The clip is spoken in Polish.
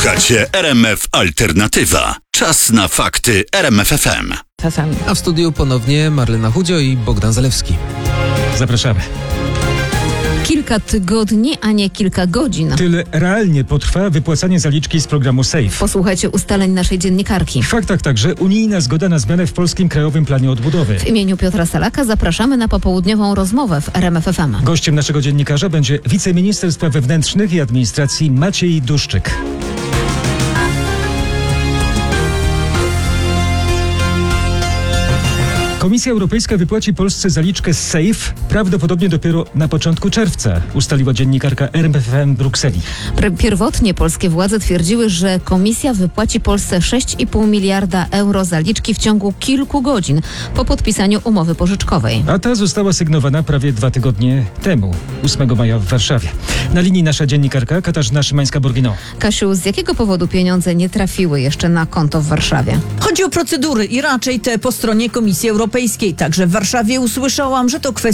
Słuchacie RMF Alternatywa. Czas na fakty RMF FM. Czasami. A w studiu ponownie Marlena Chudzio i Bogdan Zalewski. Zapraszamy. Kilka tygodni, a nie kilka godzin. Tyle realnie potrwa wypłacanie zaliczki z programu SAFE. Posłuchajcie ustaleń naszej dziennikarki. W faktach także unijna zgoda na zmianę w polskim Krajowym Planie Odbudowy. W imieniu Piotra Salaka zapraszamy na popołudniową rozmowę w RMF FM. Gościem naszego dziennikarza będzie wiceminister spraw wewnętrznych i administracji Maciej Duszczyk. Komisja Europejska wypłaci Polsce zaliczkę z SAFE prawdopodobnie dopiero na początku czerwca, ustaliła dziennikarka RMFFM w Brukseli. Pierwotnie polskie władze twierdziły, że komisja wypłaci Polsce 6,5 miliarda euro zaliczki w ciągu kilku godzin po podpisaniu umowy pożyczkowej. A ta została sygnowana prawie 2 tygodnie temu, 8 maja w Warszawie. Na linii nasza dziennikarka Katarzyna Szymańska-Borgino. Kasiu, z jakiego powodu pieniądze nie trafiły jeszcze na konto w Warszawie? Chodzi o procedury i raczej te po stronie Komisji Europejskiej. Także w Warszawie usłyszałam, że to kwestia